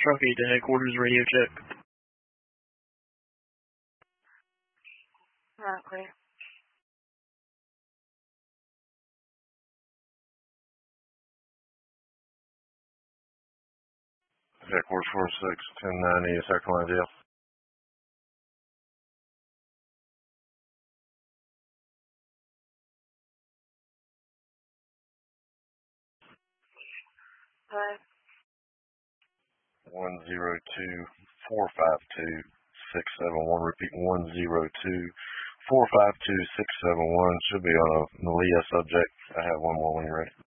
Truckee to headquarters, radio check. Alright, clear. Headquarters 46, 1090, Sacramento Jail. Hello? 102-452-671. Repeat, 102-452-671. Should be on a Malia subject. I have one more when you're ready.